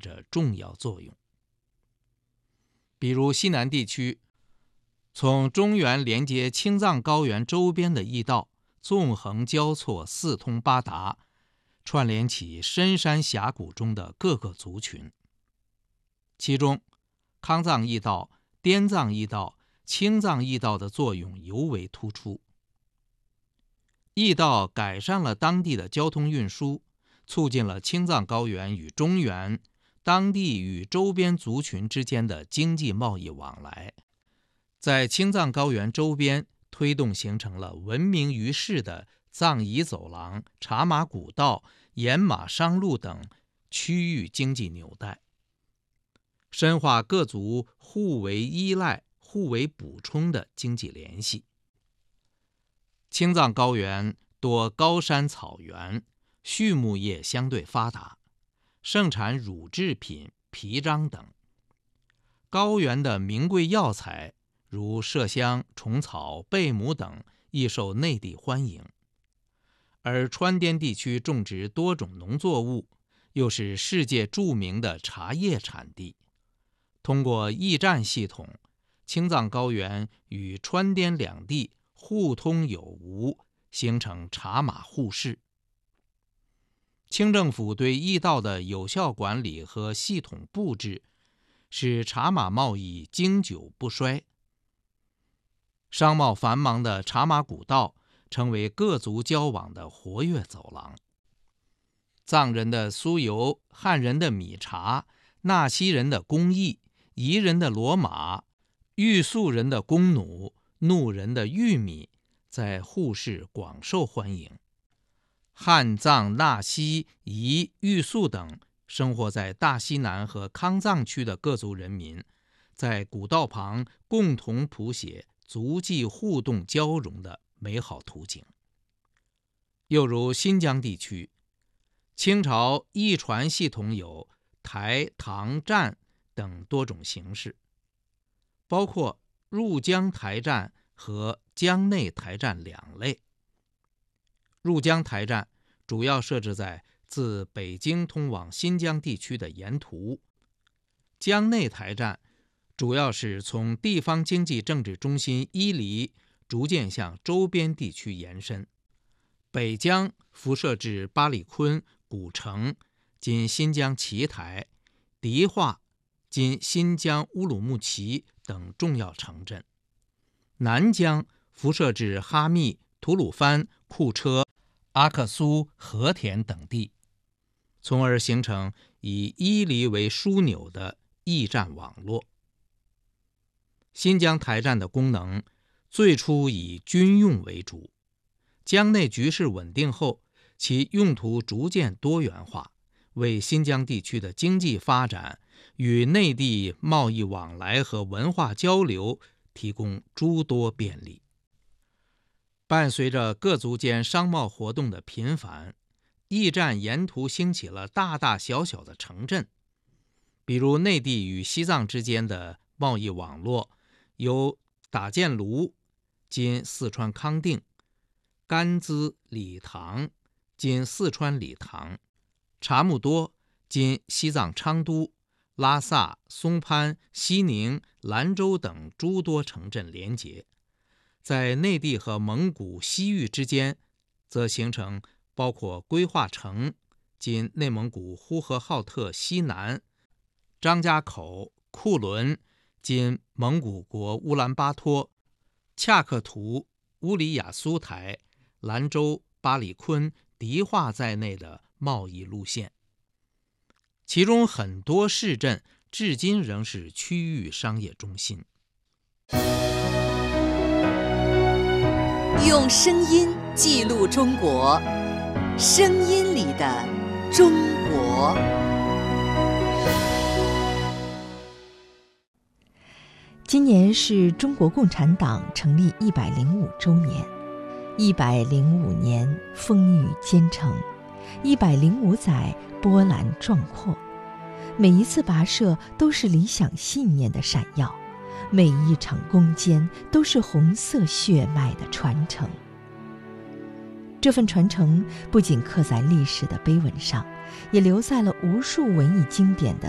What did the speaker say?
着重要作用。比如西南地区，从中原连接青藏高原周边的驿道纵横交错，四通八达，串联起深山峡谷中的各个族群。其中康藏驿道、滇藏驿道、青藏驿道的作用尤为突出。驿道改善了当地的交通运输，促进了青藏高原与中原、当地与周边族群之间的经济贸易往来，在青藏高原周边推动形成了闻名于世的藏彝走廊、茶马古道、盐马商路等区域经济纽带，深化各族互为依赖、互为补充的经济联系。青藏高原多高山草原，畜牧业相对发达，盛产乳制品、皮张等。高原的名贵药材如麝香、虫草、贝母等亦受内地欢迎。而川滇地区种植多种农作物，又是世界著名的茶叶产地。通过驿站系统，青藏高原与川滇两地互通有无，形成茶马互市。清政府对驿道的有效管理和系统布置，使茶马贸易经久不衰。商贸繁忙的茶马古道成为各族交往的活跃走廊。藏人的酥油、汉人的米茶、纳西人的工艺、彝人的骡马、玉素人的弓弩、怒人的玉米，在互市广受欢迎。汉藏、纳西、彝、玉素等生活在大西南和康藏区的各族人民，在古道旁共同谱写族际互动交融的美好图景。又如新疆地区，清朝驿传系统有台、唐、站等多种形式，包括入江台站和江内台站两类。入江台站主要设置在自北京通往新疆地区的沿途，江内台站主要是从地方经济政治中心伊犁逐渐向周边地区延伸。北疆辐射至巴里坤、古城今新疆奇台、迪化今新疆乌鲁木齐等重要城镇。南疆辐射至哈密、吐鲁番、库车、阿克苏、和田等地，从而形成以伊犁为枢纽的驿站网络。新疆台站的功能最初以军用为主，疆内局势稳定后，其用途逐渐多元化，为新疆地区的经济发展与内地贸易往来和文化交流提供诸多便利。伴随着各族间商贸活动的频繁，驿站沿途兴起了大大小小的城镇。比如内地与西藏之间的贸易网络，由打箭炉今四川康定、甘孜理塘今四川理塘、察木多今西藏昌都、拉萨、松潘、西宁、兰州等诸多城镇连结。在内地和蒙古、西域之间，则形成包括归化城今内蒙古呼和浩特西南、张家口、库伦今蒙古国乌兰巴托、恰克图、乌里雅苏台、兰州、巴里坤、迪化在内的贸易路线。其中很多市镇至今仍是区域商业中心。 用声音记录中国，声音里的中国。 今年是中国共产党成立105周年，105年风雨兼程，105载波澜壮阔。每一次跋涉都是理想信念的闪耀，每一场攻坚都是红色血脉的传承。这份传承不仅刻在历史的碑文上，也留在了无数文艺经典的